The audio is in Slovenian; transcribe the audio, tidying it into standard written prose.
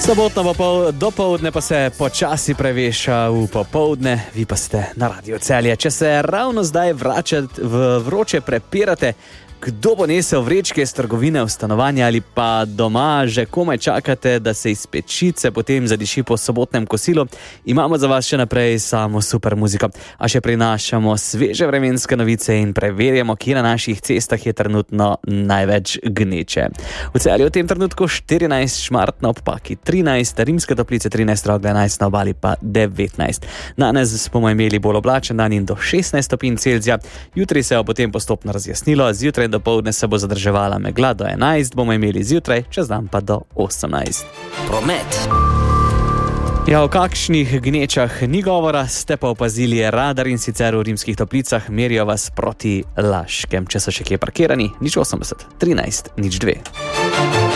Sobotno dopoldne pa se počasi preveša v popoldne, vi pa ste na Radio Celje. Če se ravno zdaj v vroče prepirate, kdo bo nesel vrečke iz trgovine v stanovanje ali pa doma že komaj čakate, da se iz pečice potem zadiši po sobotnem kosilu, imamo za vas še naprej samo super muziko. A še prinašamo sveže vremenske novice in preverjamo, kje na naših cestah je trenutno največ gneče. V Celju v tem trenutku 14, Šmartno ob Paki 13, Rimske Toplice 13, Rogle 11, na Obali pa 19. Danes bomo imeli bolj oblačen dan in do 16 stopinj Celzija. Jutri se bo potem postopno razjasnilo, zjutraj dopoldne se bo zadrževala megla do 11, bomo imeli zjutraj, čez dan pa do 18. Promet. Ja, o kakšnih gnečah ni govora, ste pa opazili radar in sicer v Rimskih Toplicah merijo vas proti Laškem. Če so še kje parkirani, 080 13 02.